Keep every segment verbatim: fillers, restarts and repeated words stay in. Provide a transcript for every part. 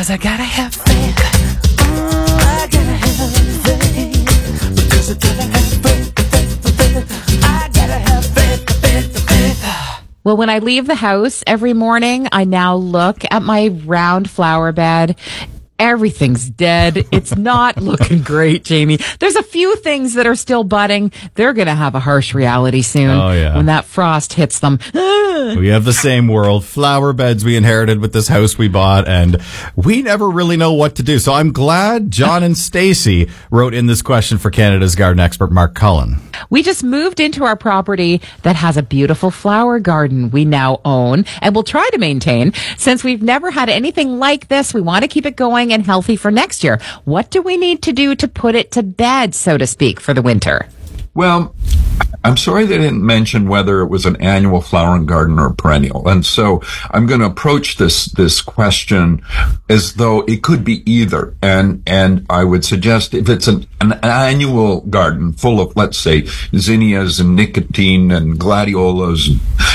Because I gotta have faith. Mm, I gotta have faith. Because I gotta have faith, faith, faith. I gotta have faith, faith, faith. Well, when I leave the house every morning, I now look at my round flower bed. Everything's dead. It's not looking great, Jamie. There's a few things that are still budding. They're going to have a harsh reality soon. Oh, yeah. When that frost hits them. We have the same world. Flower beds we inherited with this house we bought, and we never really know what to do. So I'm glad John and Stacey wrote in this question for Canada's garden expert, Mark Cullen. We just moved into our property that has a beautiful flower garden we now own and will try to maintain. Since we've never had anything like this, we want to keep it going and healthy for next year. What do we need to do to put it to bed, so to speak, for the winter? Well, I'm sorry they didn't mention whether it was an annual flowering garden or perennial. And so I'm going to approach this, this question as though it could be either. And, and I would suggest if it's an, an annual garden full of, let's say, zinnias and nicotine and gladiolas,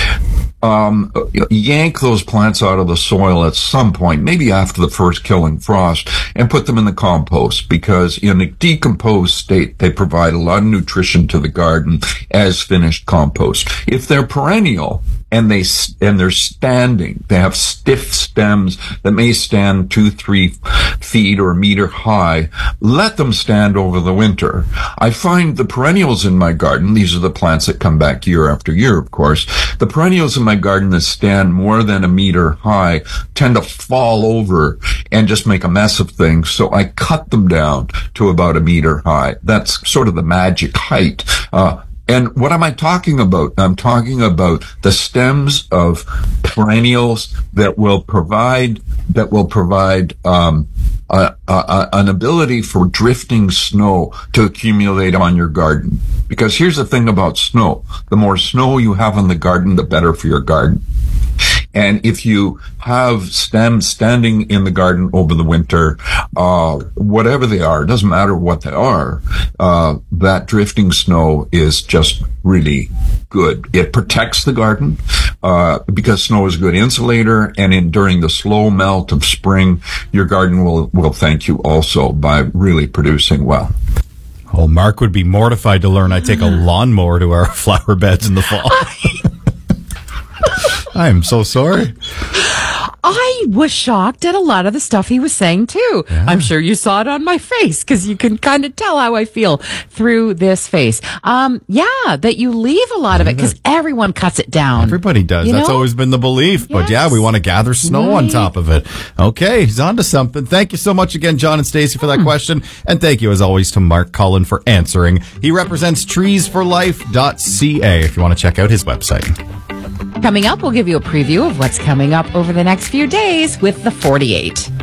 Um, yank those plants out of the soil at some point, maybe after the first killing frost, and put them in the compost, because in a decomposed state, they provide a lot of nutrition to the garden as finished compost. If they're perennial and they, and they're standing, they have stiff stems that may stand two, three feet or a meter high, let them stand over the winter. I find the perennials in my garden, these are the plants that come back year after year, of course, the perennials in my garden that stand more than a meter high tend to fall over and just make a mess of things. So I cut them down to about a meter high. That's sort of the magic height. Uh, and what am I talking about? I'm talking about the stems of perennials that will provide, that will provide, um, Uh, uh, an ability for drifting snow to accumulate on your garden. Because here's the thing about snow. The more snow you have in the garden, the better for your garden. And if you have stems standing in the garden over the winter, uh, whatever they are, it doesn't matter what they are, uh, that drifting snow is just really good. It protects the garden, uh, because snow is a good insulator, and in, during the slow melt of spring, your garden will, will thank you also by really producing well. Oh, Mark would be mortified to learn I take a lawnmower to our flower beds in the fall. I am so sorry. I was shocked at a lot of the stuff he was saying, too. Yeah. I'm sure you saw it on my face, because you can kind of tell how I feel through this face. Um, yeah, that you leave a lot of it, because everyone cuts it down. Everybody does. You That's know? always been the belief. Yes. But yeah, we want to gather snow right on top of it. Okay, he's on to something. Thank you so much again, John and Stacey, for that hmm. question. And thank you, as always, to Mark Cullen for answering. He represents trees for life dot c a if you want to check out his website. Coming up, we'll give you a preview of what's coming up over the next few days with the forty-eight.